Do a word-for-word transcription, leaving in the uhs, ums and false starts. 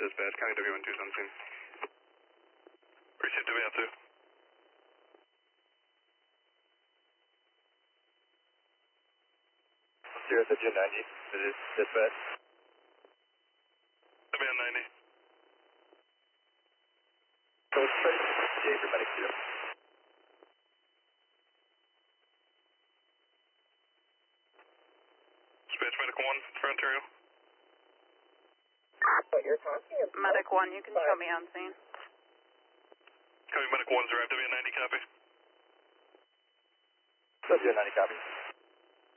dispatch, County W one two on scene. Appreciate W one two. Zero to June ninety, this is dispatch. W one ninety. Code straight, J for medic two. Dispatch medic one for Ontario. What you're talking about? Medic one, you can show me on scene. Copy, medic one's arrived, W one ninety, copy. W ninety, copy.